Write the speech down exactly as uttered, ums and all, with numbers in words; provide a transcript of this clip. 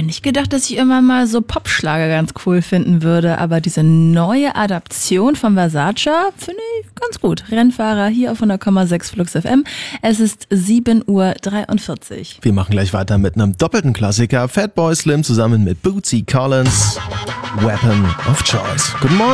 nicht gedacht, dass ich immer mal so Popschlager ganz cool finden würde, aber diese neue Adaption von Versace finde ich ganz gut. Rennfahrer hier auf hundert Komma sechs Flux F M. Es ist sieben Uhr dreiundvierzig. Wir machen gleich weiter mit einem doppelten Klassiker. Fatboy Slim zusammen mit Bootsy Collins. Weapon of Choice. Guten Morgen.